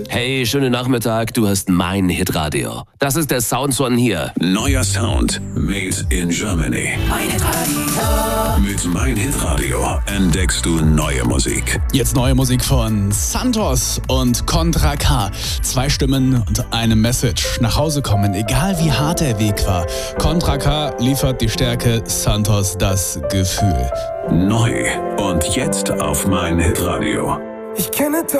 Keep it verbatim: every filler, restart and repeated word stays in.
Hey, schönen Nachmittag, du hast mein Hitradio. Das ist der Sound von hier. Neuer Sound, made in Germany. Mein Hitradio. Mit Mein Hitradio entdeckst du neue Musik. Jetzt neue Musik von Santos und Contra K. Zwei Stimmen und eine Message. Nach Hause kommen, egal wie hart der Weg war. Contra K liefert die Stärke, Santos das Gefühl. Neu und jetzt auf Mein Hitradio. Ich kenne